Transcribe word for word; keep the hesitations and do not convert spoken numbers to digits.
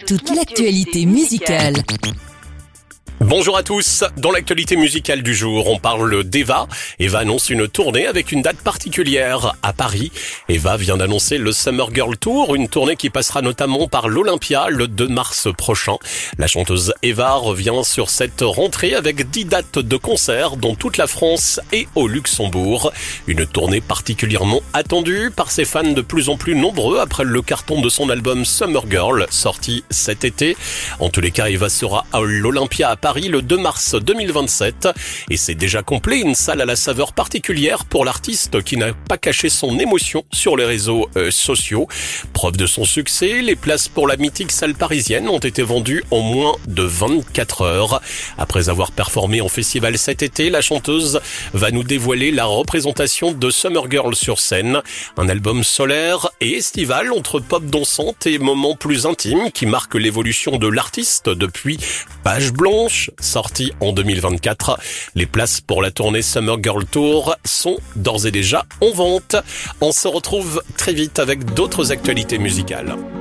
toute l'actualité musicale. Bonjour à tous. Dans l'actualité musicale du jour, on parle d'Eva. Eva annonce une tournée avec une date particulière à Paris. Eva vient d'annoncer le Summer Girl Tour, une tournée qui passera notamment par l'Olympia le deux mars prochain. La chanteuse Eva revient sur cette rentrée avec dix dates de concerts dans toute la France et au Luxembourg. Une tournée particulièrement attendue par ses fans de plus en plus nombreux après le carton de son album Summer Girl, sorti cet été. En tous les cas, Eva sera à l'Olympia à Paris le deux mars deux mille vingt-sept et c'est déjà complet, une salle à la saveur particulière pour l'artiste qui n'a pas caché son émotion sur les réseaux euh, sociaux. Preuve de son succès, les places pour la mythique salle parisienne ont été vendues en moins de vingt-quatre heures. Après avoir performé en festival cet été, la chanteuse va nous dévoiler la représentation de Summer Girl sur scène, un album solaire et estival entre pop dansante et moments plus intimes qui marque l'évolution de l'artiste depuis Page Blanche, sorti en deux mille vingt-quatre. Les places pour la tournée Summer Girl Tour sont d'ores et déjà en vente. On se retrouve très vite avec d'autres actualités musicales.